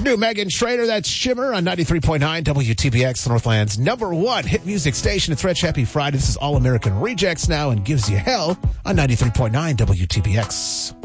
New Megan Trainor, that's Shimmer on 93.9 WTBX, Northland's #1 hit music station. It's Rich. Happy Friday. This is All American Rejects now and Gives You Hell on 93.9 WTBX.